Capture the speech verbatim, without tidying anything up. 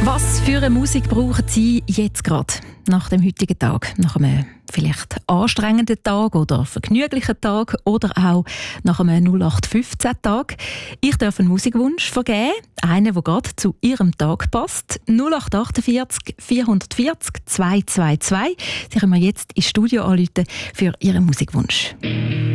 Was für eine Musik brauchen Sie jetzt gerade nach dem heutigen Tag? Nach einem vielleicht anstrengenden Tag oder vergnüglichen Tag oder auch nach einem null acht fünfzehn Tag? Ich darf einen Musikwunsch vergeben, einen, der gerade zu Ihrem Tag passt. null acht achtundvierzig vierhundertvierzig zweihundertzweiundzwanzig. Sie können mir jetzt ins Studio anrufen für Ihren Musikwunsch.